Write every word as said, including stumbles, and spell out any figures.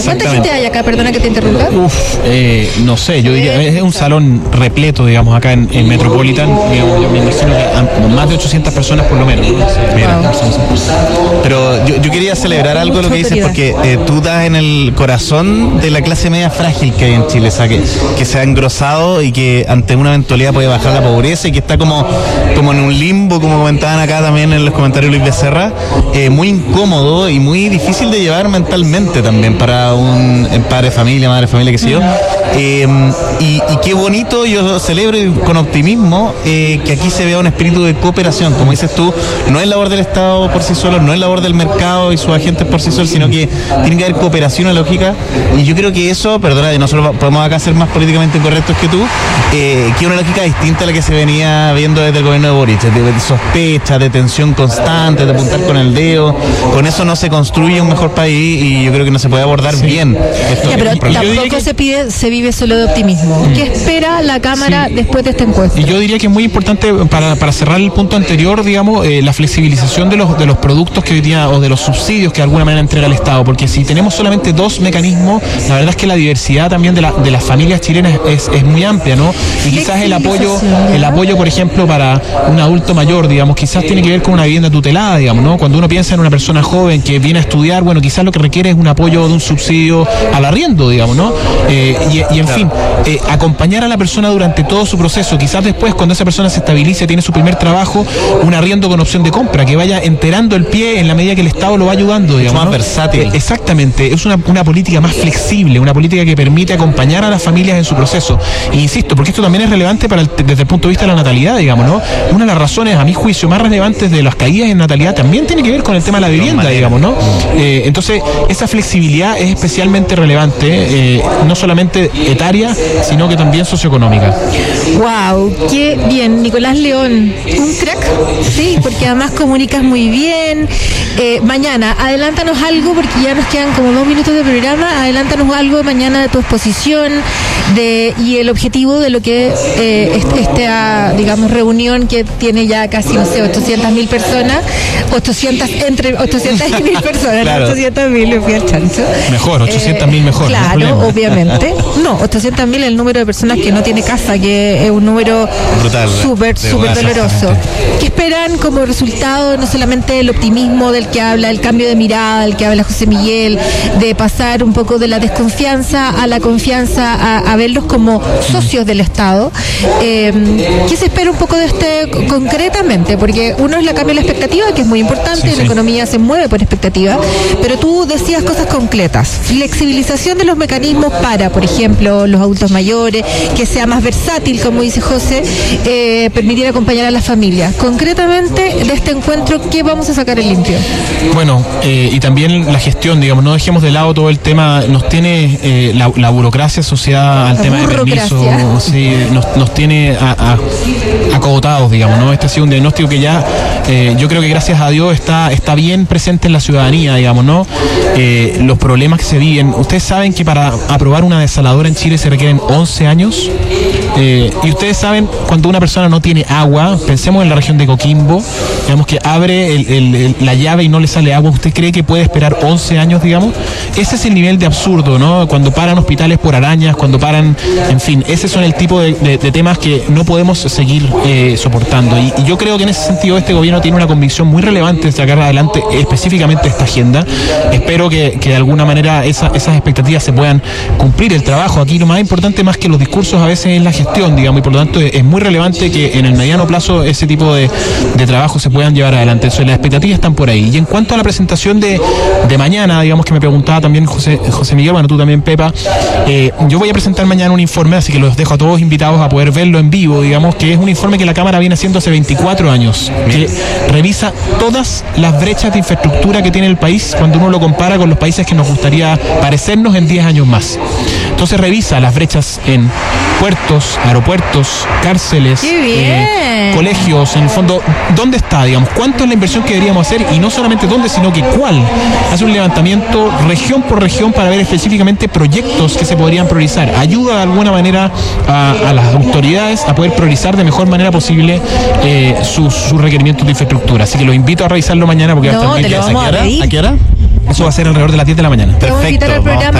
¿Cuánta gente hay acá? Perdona que te interrumpa. Uf, eh, no sé, yo diría, es un salón repleto, digamos, acá en, en Metropolitan, digamos, yo me imagino que más de ochocientas personas por lo menos, ¿no? Mira, wow. Pero yo, yo quería celebrar algo de lo que dices, porque eh, tú das en el corazón de la clase media frágil que hay en Chile, o sea, que, que se ha engrosado y que ante una eventualidad puede bajar la pobreza y que está como, como en un limbo, como comentaban acá también en los comentarios Luis Becerra, eh, muy incómodo y muy difícil de llevar mentalmente también para un padre de familia, madre de familia, qué sé yo. Eh, y, y qué bonito, yo celebro con optimismo eh, que aquí se vea un espíritu de cooperación, como dices tú, no es labor del Estado por sí solo, no es labor del mercado y sus agentes por sí solos, sino que tiene que haber cooperación, una lógica, y yo creo que eso, perdona, nosotros podemos acá ser más políticamente incorrectos que tú, eh, que una lógica distinta a la que se venía viendo desde el gobierno de Boric, de, de sospecha, de tensión constante, de apuntar con el dedo. Con eso no se construye un mejor país y yo creo que no se puede abordar sí. bien esto. Ya, pero tampoco que... se pide, se vive solo de optimismo. ¿Qué espera la Cámara sí. después de esta encuesta? Y yo diría que es muy importante, para, para cerrar el punto anterior, digamos, eh, la flexibilización de los, de los productos que hoy día, o de los subsidios que de alguna manera entrega el Estado, porque si tenemos solamente dos mecanismos, la verdad es que la diversidad también de, la, de las familias chilenas es, es muy amplia, ¿no? Y quizás el apoyo, el apoyo, por ejemplo, para un adulto mayor, digamos, quizás tiene que ver con una vivienda tutelada, digamos, ¿no? Cuando uno piensa en una persona joven que viene a estudiar, bueno, quizás lo que requiere es un apoyo de un subsidio al arriendo, digamos, ¿no? Eh, y, y en fin, eh, acompañar a la persona durante todo su proceso, quizás después cuando esa persona se estabilice, tiene su primer trabajo, un arriendo con opción de compra, que vaya enterando el pie en la medida que el Estado lo va ayudando, digamos, más ¿no? versátil. Eh, exactamente, es una, una política más flexible, una política que permite acompañar a las familias en su proceso. E insisto, porque esto también es relevante para el, desde el punto de vista de la natalidad, digamos, ¿no? Una de las razones, a mi juicio, más relevantes de las caídas en natalidad también tiene que ver con el tema de la vivienda, digamos, ¿no? Eh, entonces, esa flexibilidad es especialmente relevante, eh, no solamente etaria, sino que también socioeconómica. Wow, qué bien, Nicolás León, un crack, sí, porque además comunicas muy bien. Eh, mañana, adelántanos algo, porque ya nos quedan como dos minutos de programa, adelántanos algo de mañana de tu exposición de, y el objetivo de lo que eh, esta, digamos, reunión que tiene ya casi, no sé, ochocientas mil personas, ochocientas, entre ochocientas y mil personas, claro. ochocientas mil, le fui al chancho. Mejor, ochocientas mil eh, mejor. Claro, no obviamente. No, ochocientas mil es el número de personas que no tiene casa, que es un número súper, súper doloroso. ¿Qué esperan como resultado? No solamente el optimismo del que habla, el cambio de mirada del que habla José Miguel, de pasar un poco de la desconfianza a la confianza, a, a verlos como socios del Estado. Eh, ¿Qué se espera un poco de este concretamente? Porque uno es la cambio de la expectativa, que es muy importante, sí, sí. La economía se mueve por expectativa, pero tú decías cosas concretas. Flexibilización de los mecanismos para, por ejemplo, los adultos mayores, que sea más versátil, como dice José, eh, permitir acompañar a las familias. Concretamente, de este encuentro, ¿qué vamos a sacar en limpio? Bueno, eh, y también la gestión, digamos, no dejemos de lado todo el tema, nos tiene eh, la, la burocracia asociada al la tema de permiso, sí, nos, nos tiene a, a, acogotados, digamos, ¿no? Este ha sido un diagnóstico que ya, eh, yo creo que gracias a Dios está, está bien presente en la ciudadanía, digamos, ¿no? Eh, los problemas que se viven. Ustedes saben que para aprobar una desaladora en Chile se requieren once años. Eh, y ustedes saben, cuando una persona no tiene agua, pensemos en la región de Coquimbo, digamos que abre el, el, el, la llave y no le sale agua, ¿usted cree que puede esperar once años, digamos? Ese es el nivel de absurdo, ¿no? Cuando paran hospitales por arañas, cuando paran, en fin, ese son el tipo de, de, de temas que no podemos seguir eh, soportando. Y, y yo creo que en ese sentido este gobierno tiene una convicción muy relevante de sacar adelante específicamente esta agenda. Espero que, que de alguna manera esa, esas expectativas se puedan cumplir. El trabajo aquí, lo más importante más que los discursos a veces es la gestión, digamos, y por lo tanto es muy relevante que en el mediano plazo ese tipo de, de trabajo se puedan llevar adelante. Entonces, las expectativas están por ahí. Y en cuanto a la presentación de, de mañana, digamos que me preguntaba también José, José Miguel, bueno, tú también, Pepa, eh, yo voy a presentar mañana un informe, así que los dejo a todos invitados a poder verlo en vivo, digamos, que es un informe que la Cámara viene haciendo hace veinticuatro años, que revisa todas las brechas de infraestructura que tiene el país cuando uno lo compara con los países que nos gustaría parecernos en diez años más. Entonces revisa las brechas en puertos, aeropuertos, cárceles, eh, colegios, en el fondo, ¿dónde está, digamos? ¿Cuánto es la inversión que deberíamos hacer? Y no solamente dónde, sino que cuál. Hace un levantamiento región por región para ver específicamente proyectos que se podrían priorizar. Ayuda de alguna manera a, a las autoridades a poder priorizar de mejor manera posible eh, sus, sus requerimientos de infraestructura. Así que los invito a revisarlo mañana porque no, hasta te lo vamos ¿A qué hora? a pedir. ¿A qué hora? Eso va a ser alrededor de las diez de la mañana. Perfecto.